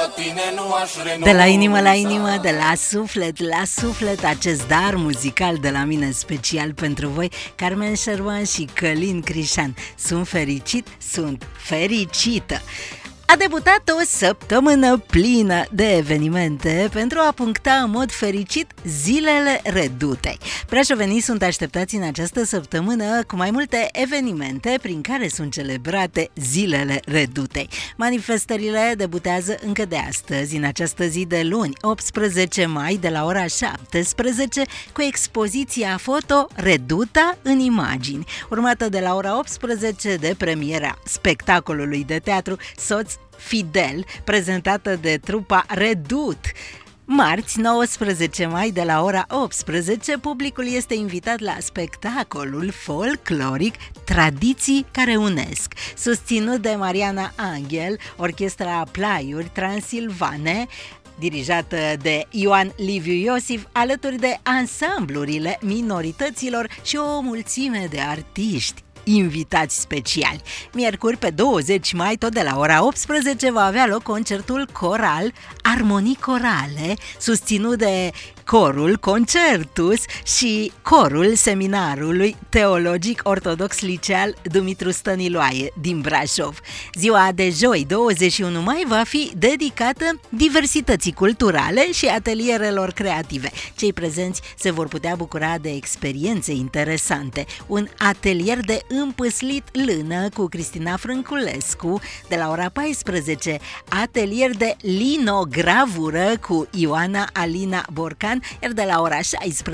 tine nu aș renunța. De la inimă la inimă, de la suflet la suflet, acest dar muzical de la mine special pentru voi, Carmen Șerban și Călin Crișan. Sunt fericit, sunt fericită. A debutat o săptămână plină de evenimente pentru a puncta în mod fericit Zilele Redutei. Brașovenii sunt așteptați în această săptămână cu mai multe evenimente prin care sunt celebrate Zilele Redutei. Manifestările debutează încă de astăzi, în această zi de luni, 18 mai, de la ora 17, cu expoziția foto Reduta în imagini, urmată de la ora 18 de premiera spectacolului de teatru Soț Fidel, prezentată de trupa Redut. Marți, 19 mai, de la ora 18, publicul este invitat la spectacolul folcloric Tradiții care unesc, susținut de Mariana Anghel, Orchestra Plaiuri Transilvane, dirijată de Ioan Liviu Iosif, alături de ansamblurile minorităților și o mulțime de artiști invitați speciali. Miercuri, pe 20 mai, tot de la ora 18, va avea loc concertul coral Armonii Corale, susținut de Corul Concertus și Corul Seminarului Teologic Ortodox Liceal Dumitru Stăniloae din Brașov. Ziua de joi, 21 mai, va fi dedicată diversității culturale și atelierelor creative. Cei prezenți se vor putea bucura de experiențe interesante. Un atelier de împâslit lână cu Cristina Frânculescu de la ora 14, atelier de linogravură cu Ioana Alina Borcan, iar de la ora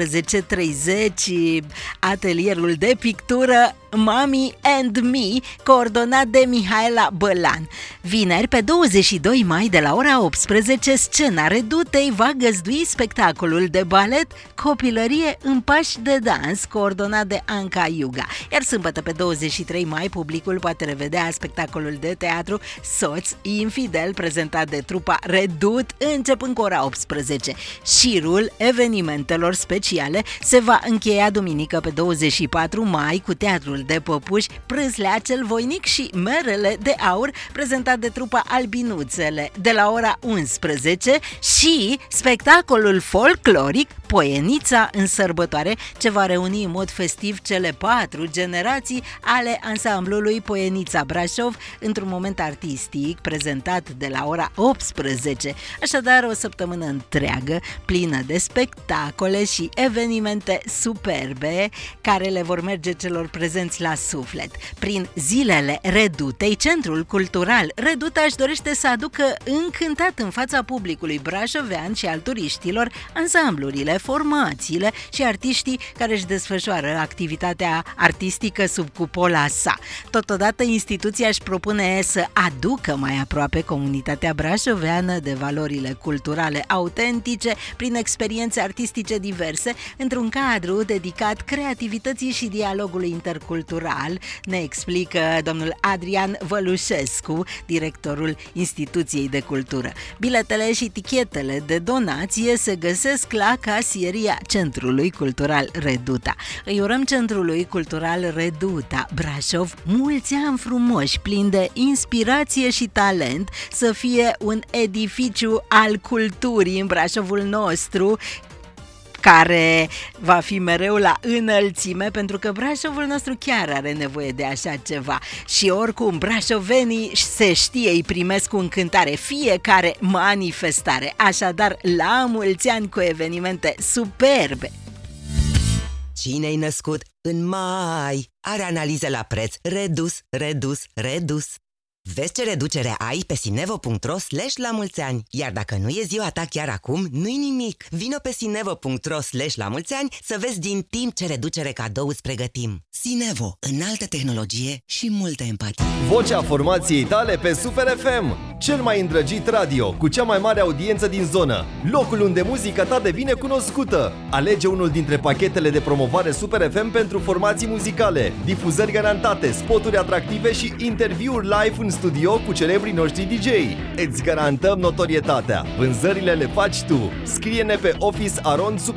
16:30 atelierul de pictură Mami and Me, coordonat de Mihaela Bălan. Vineri, pe 22 mai, de la ora 18, Scena Redutei va găzdui spectacolul de balet Copilărie în pași de dans, coordonat de Anca Iuga. Iar sâmbătă, pe 23 mai, publicul poate revedea spectacolul de teatru Soț Infidel, prezentat de trupa Redut, începând cu ora 18. Șirul evenimentelor speciale se va încheia duminică, pe 24 mai, cu teatrul de păpuși Prâslea cel voinic și Merele de aur, prezentat de trupa Albinuțele, de la ora 11, și spectacolul folcloric Poienița în sărbătoare, ce va reuni în mod festiv cele 4 generații ale ansamblului Poienița Brașov într-un moment artistic prezentat de la ora 18. Așadar, o săptămână întreagă plină de spectacole și evenimente superbe care le vor merge celor prezenți la suflet. Prin Zilele Redutei, Centrul Cultural Reduta își dorește să aducă încântat în fața publicului brașovean și al turiștilor ansamblurile, formațiile și artiștii care își desfășoară activitatea artistică sub cupola sa. Totodată, instituția își propune să aducă mai aproape comunitatea brașoveană de valorile culturale autentice prin experiențe artistice diverse, într-un cadru dedicat creativității și dialogului intercultural, ne explică domnul Adrian Vălușescu, directorul Instituției de Cultură. Biletele și tichetele de donație se găsesc la casieria Centrului Cultural Reduta. Îi urăm Centrului Cultural Reduta Brașov mulți ani frumoși, plini de inspirație și talent, să fie un edificiu al culturii în Brașovul nostru, care va fi mereu la înălțime, pentru că Brașovul nostru chiar are nevoie de așa ceva. Și oricum, brașovenii, se știe, îi primesc cu încântare fiecare manifestare. Așadar, la mulți ani cu evenimente superbe! Cine-i născut în mai are analiză la preț redus, redus, redus. Vezi ce reducere ai pe sinevo.ro/lamulțeani. Iar dacă nu e ziua ta chiar acum, nu-i nimic. Vino pe sinevo.ro/lamulțeani să vezi din timp ce reducere cadou îți pregătim. Sinevo, înaltă tehnologie și multă empatie. Vocea formației tale pe Super FM, cel mai îndrăgit radio cu cea mai mare audiență din zonă. Locul unde muzica ta devine cunoscută. Alege unul dintre pachetele de promovare Super FM pentru formații muzicale, difuzări garantate, spoturi atractive și interviuri live în studio cu celebrii noștri DJ. Îți garantăm notorietatea. Vânzările le faci tu. Scrie-ne pe Office Aron